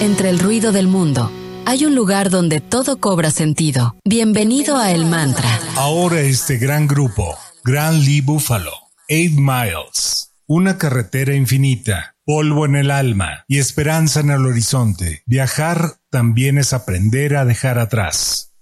Entre el ruido del mundo, hay un lugar donde todo cobra sentido. Bienvenido a El Mantra. Ahora este gran grupo, Grand Lee Buffalo, 8 Miles, una carretera infinita, polvo en el alma y esperanza en el horizonte. Viajar también es aprender a dejar atrás.